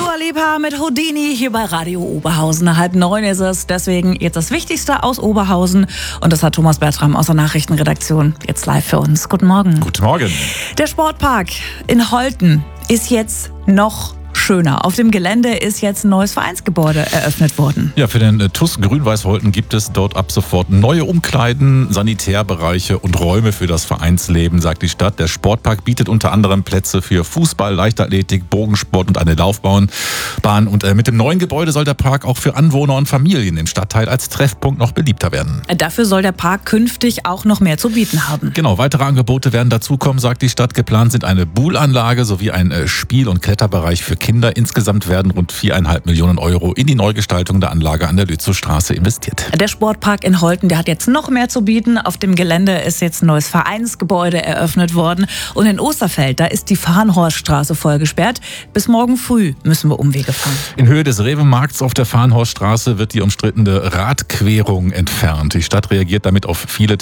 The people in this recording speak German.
Dua Lipa mit Houdini hier bei Radio Oberhausen. 8:30 ist es, deswegen jetzt das Wichtigste aus Oberhausen. Und das hat Thomas Bertram aus der Nachrichtenredaktion jetzt live für uns. Guten Morgen. Guten Morgen. Der Sportpark in Holten ist jetzt noch schöner. Auf dem Gelände ist jetzt ein neues Vereinsgebäude eröffnet worden. Ja, für den TuS Grün-Weiß Holten gibt es dort ab sofort neue Umkleiden, Sanitärbereiche und Räume für das Vereinsleben, sagt die Stadt. Der Sportpark bietet unter anderem Plätze für Fußball, Leichtathletik, Bogensport und eine Laufbahn. Und mit dem neuen Gebäude soll der Park auch für Anwohner und Familien im Stadtteil als Treffpunkt noch beliebter werden. Dafür soll der Park künftig auch noch mehr zu bieten haben. Genau, weitere Angebote werden dazukommen, sagt die Stadt. Geplant sind eine Buhlanlage sowie ein Spiel- und Kletterbereich für Kinder. Insgesamt werden rund 4,5 Millionen Euro in die Neugestaltung der Anlage an der Lützowstraße investiert. Der Sportpark in Holten, der hat jetzt noch mehr zu bieten. Auf dem Gelände ist jetzt ein neues Vereinsgebäude eröffnet worden. Und in Osterfeld, da ist die Farnhorststraße voll gesperrt. Bis morgen früh müssen wir Umwege fahren. In Höhe des Rewe-Markts auf der Farnhorststraße wird die umstrittene Radquerung entfernt. Die Stadt reagiert damit auf viele